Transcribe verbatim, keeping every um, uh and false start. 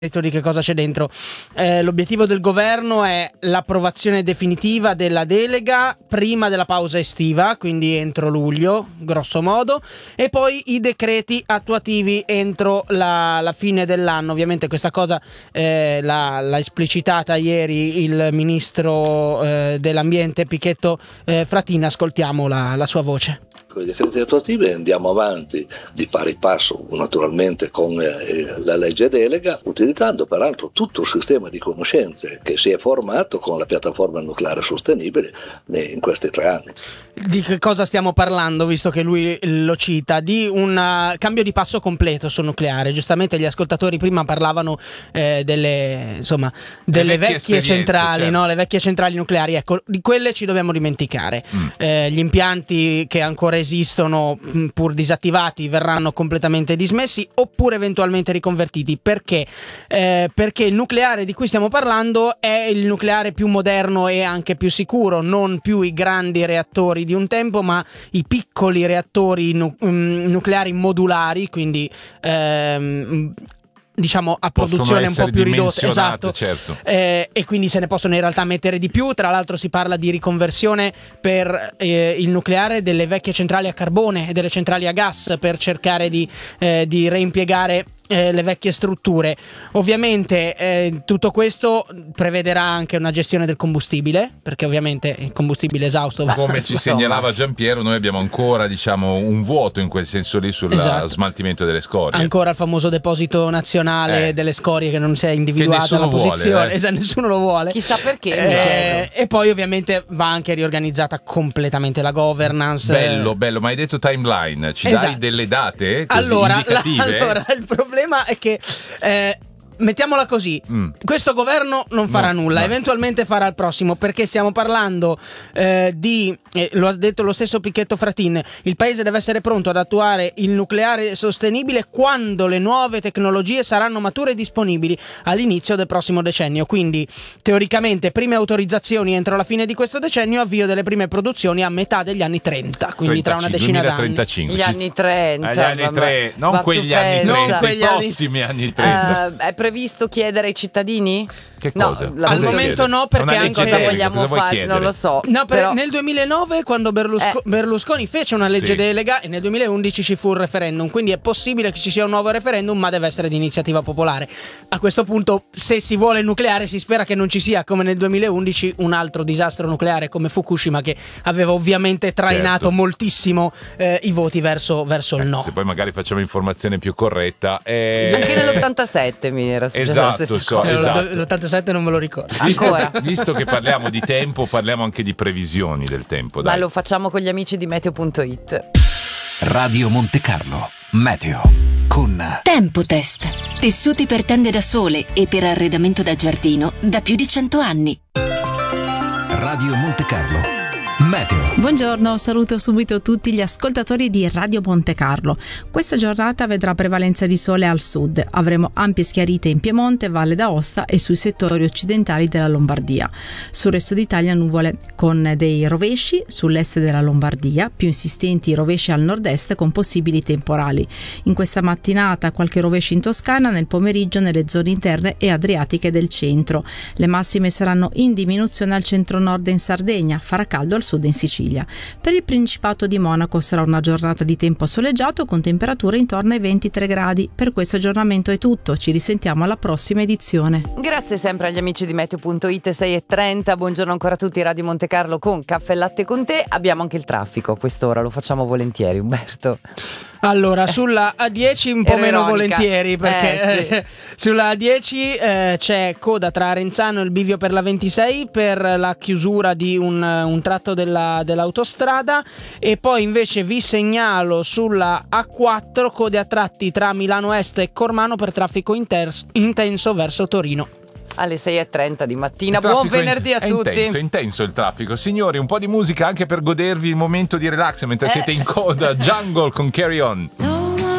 di che cosa c'è dentro. Eh, l'obiettivo del governo è l'approvazione definitiva della delega prima della pausa estiva, quindi entro luglio, grosso modo, e poi i decreti attuativi entro la, la fine dell'anno. Ovviamente questa cosa eh, l'ha, l'ha esplicitata ieri il ministro eh, dell'ambiente Pichetto eh, Fratin. Ascoltiamo la, la sua voce. Con i decreti attuativi andiamo avanti di pari passo naturalmente con eh, la legge delega, utilizzando peraltro tutto il sistema di conoscenze che si è formato con la piattaforma nucleare sostenibile in questi tre anni. Di che cosa stiamo parlando, visto che lui lo cita? Di un uh, cambio di passo completo sul nucleare. Giustamente gli ascoltatori prima parlavano eh, delle, insomma, delle vecchie, vecchie centrali, certo. no? Le vecchie centrali nucleari. Ecco, di quelle ci dobbiamo dimenticare. Mm. Eh, gli impianti che ancora esistono, pur disattivati, verranno completamente dismessi oppure eventualmente riconvertiti. Perché? Eh, perché il nucleare di cui stiamo parlando è il nucleare più moderno e anche più sicuro, non più i grandi reattori di un tempo, ma i piccoli reattori nu- nucleari modulari, quindi ehm, diciamo a produzione un po' più ridotta, esatto, certo. eh, e quindi se ne possono in realtà mettere di più. Tra l'altro si parla di riconversione per eh, il nucleare delle vecchie centrali a carbone e delle centrali a gas per cercare di, eh, di reimpiegare Eh, le vecchie strutture. Ovviamente eh, tutto questo prevederà anche una gestione del combustibile, perché ovviamente il combustibile esausto va. Come ci segnalava Giampiero, noi abbiamo ancora diciamo un vuoto in quel senso lì sul esatto. smaltimento delle scorie. Ancora il famoso deposito nazionale eh. delle scorie che non si è individuata la posizione, vuole, eh. esatto, nessuno lo vuole. Chissà perché. Eh, e poi ovviamente va anche riorganizzata completamente la governance. Bello, bello, ma hai detto timeline, ci esatto. dai delle date così allora, indicative? La, allora, il problema è che eh, mettiamola così, mm. questo governo non farà no, nulla, no. eventualmente farà il prossimo, perché stiamo parlando eh, di, eh, lo ha detto lo stesso Pichetto Fratin, il paese deve essere pronto ad attuare il nucleare sostenibile quando le nuove tecnologie saranno mature e disponibili all'inizio del prossimo decennio. Quindi teoricamente prime autorizzazioni entro la fine di questo decennio, avvio delle prime produzioni a metà degli anni trenta, quindi tra una decina d'anni. Gli anni trenta, eh, gli anni vabbè, tre, non quegli anni trenta, i prossimi anni trenta. Uh, è previsto chiedere ai cittadini? Che cosa? No, al momento no, perché anche cosa vogliamo fare, non lo so. No, per, però... nel duemilanove quando Berlusco- eh. Berlusconi fece una legge sì. delega e nel duemilaundici ci fu un referendum, quindi è possibile che ci sia un nuovo referendum, ma deve essere di iniziativa popolare. A questo punto, se si vuole il nucleare, si spera che non ci sia come nel duemilaundici un altro disastro nucleare come Fukushima, che aveva ovviamente trainato certo. moltissimo eh, i voti verso, verso eh, il no. Se poi magari facciamo informazione più corretta eh... anche nell'ottantasette mi era successa esatto, la stessa so, cosa. esatto. L'ottantasette non me lo ricordo. Visto, visto che parliamo di tempo, parliamo anche di previsioni del tempo. Dai. Ma lo facciamo con gli amici di meteo punto it. Radio Monte Carlo Meteo con Tempotest. Tessuti per tende da sole e per arredamento da giardino da più di cento anni. Radio Monte Carlo Meteo. Buongiorno, saluto subito tutti gli ascoltatori di Radio Monte Carlo. Questa giornata vedrà prevalenza di sole al sud. Avremo ampie schiarite in Piemonte, Valle d'Aosta e sui settori occidentali della Lombardia. Sul resto d'Italia nuvole con dei rovesci sull'est della Lombardia, più insistenti rovesci al nord-est con possibili temporali. In questa mattinata qualche rovescio in Toscana, nel pomeriggio nelle zone interne e adriatiche del centro. Le massime saranno in diminuzione al centro-nord e in Sardegna, farà caldo al sud in Sicilia. Per il Principato di Monaco sarà una giornata di tempo soleggiato con temperature intorno ai ventitré gradi. Per questo aggiornamento è tutto, ci risentiamo alla prossima edizione. Grazie sempre agli amici di meteo punto it. Sei e trenta, buongiorno ancora a tutti, Radio Monte Carlo con Caffè e Latte con te. Abbiamo anche il traffico a quest'ora, lo facciamo volentieri, Umberto. Allora, sulla A dieci un po' Ero meno ironica. volentieri, perché Eh, sì. eh, sulla A dieci eh, c'è coda tra Arenzano e il bivio per la ventisei per la chiusura di un, un tratto della, dell'autostrada, e poi invece vi segnalo sulla A quattro code a tratti tra Milano Est e Cormano per traffico inter- intenso verso Torino. Alle sei e trenta di mattina. Buon venerdì a è tutti. Intenso, intenso il traffico. Signori, un po' di musica anche per godervi il momento di relax mentre Eh. siete in coda. Jungle con Carry On.